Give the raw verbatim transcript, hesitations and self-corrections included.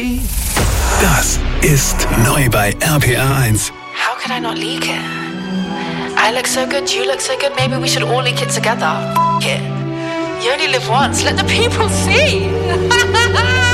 Das ist neu bei R P R eins. How could I not leak it? I look so good, you look so good, maybe we should all leak it together. F it. You only live once, let the people see.